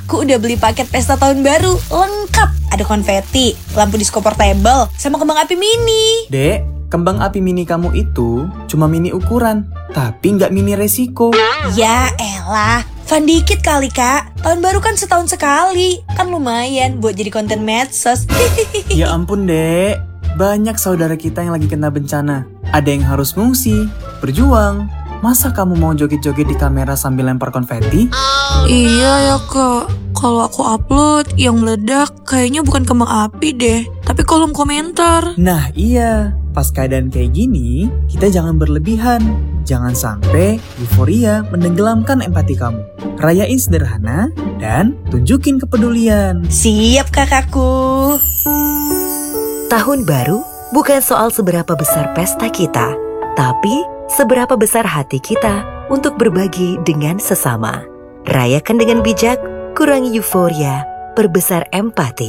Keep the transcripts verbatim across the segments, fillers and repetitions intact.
Aku udah beli paket pesta tahun baru, lengkap. Ada konveti, lampu disco portable, sama kembang api mini. Dek, kembang api mini kamu itu cuma mini ukuran, tapi nggak mini resiko. Ya elah, fun dikit kali kak. Tahun baru kan setahun sekali, kan lumayan buat jadi konten medsos. Ya ampun dek, banyak saudara kita yang lagi kena bencana. Ada yang harus ngungsi, berjuang. Masa kamu mau joget-joget di kamera sambil lempar konveti? Iya ya kak, kalau aku upload yang meledak kayaknya bukan kembang api deh, tapi kolom komentar. Nah iya, pas keadaan kayak gini, kita jangan berlebihan. Jangan sampai euforia menenggelamkan empati kamu. Rayain sederhana dan tunjukin kepedulian. Siap kakakku. Tahun baru bukan soal seberapa besar pesta kita, tapi seberapa besar hati kita untuk berbagi dengan sesama. Rayakan dengan bijak, kurangi euforia, perbesar empati.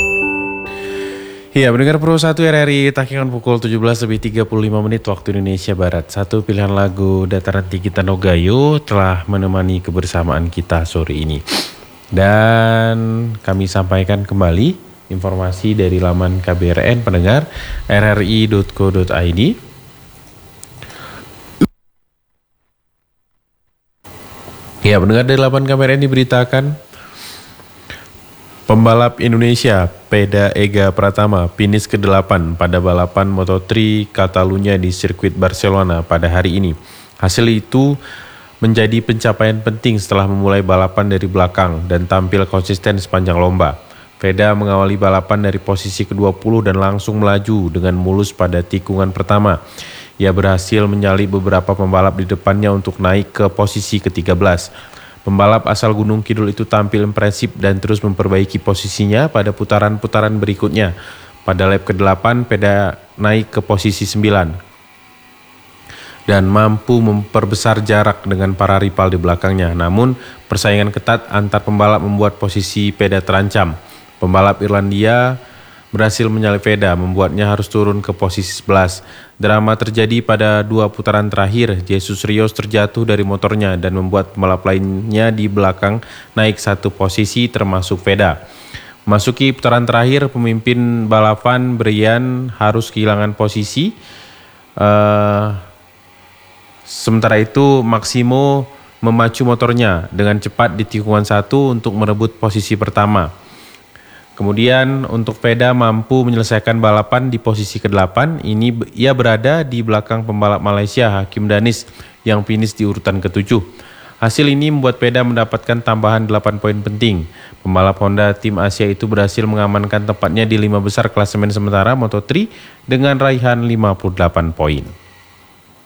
Ya, mendengar Pro satu R R I takikan pukul tujuh belas lebih tiga puluh lima menit waktu Indonesia Barat. Satu pilihan lagu Dataran Tinggi Tanogayo telah menemani kebersamaan kita sore ini. Dan kami sampaikan kembali informasi dari laman K B R N pendengar r r i dot co dot i d. Ya, pendengar dari laman K B R N diberitakan pembalap Indonesia Peda Ega Pratama finish kedelapan pada balapan Moto tiga Catalunya di sirkuit Barcelona pada hari ini. Hasil itu menjadi pencapaian penting setelah memulai balapan dari belakang dan tampil konsisten sepanjang lomba. Peda mengawali balapan dari posisi ke dua puluh dan langsung melaju dengan mulus pada tikungan pertama. Ia berhasil menyalip beberapa pembalap di depannya untuk naik ke posisi ke tiga belas. Pembalap asal Gunung Kidul itu tampil impresif dan terus memperbaiki posisinya pada putaran-putaran berikutnya. Pada lap kedelapan, Peda naik ke posisi sembilan dan mampu memperbesar jarak dengan para rival di belakangnya. Namun, persaingan ketat antar pembalap membuat posisi Peda terancam. Pembalap Irlandia berhasil menyalip Peda, membuatnya harus turun ke posisi sebelas. Drama terjadi pada dua putaran terakhir. Jesus Rios terjatuh dari motornya dan membuat pembalap lainnya di belakang naik satu posisi termasuk Peda. Memasuki putaran terakhir, pemimpin balapan Brian harus kehilangan posisi. Uh, sementara itu Maximo memacu motornya dengan cepat di tikungan satu untuk merebut posisi pertama. Kemudian untuk Peda mampu menyelesaikan balapan di posisi kedelapan. Ini ia berada di belakang pembalap Malaysia Hakim Danis yang finish di urutan ketujuh. Hasil ini membuat Peda mendapatkan tambahan delapan poin penting. Pembalap Honda tim Asia itu berhasil mengamankan tempatnya di lima besar klasemen sementara Moto tiga dengan raihan lima puluh delapan poin.